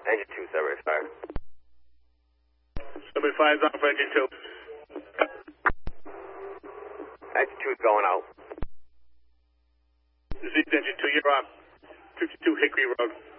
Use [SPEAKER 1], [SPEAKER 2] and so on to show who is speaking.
[SPEAKER 1] Engine 2, Subway 5.
[SPEAKER 2] Subway 5 is on for engine 2.
[SPEAKER 1] Engine 2 is going out.
[SPEAKER 2] This is engine 2, you're on 52 Hickory Road.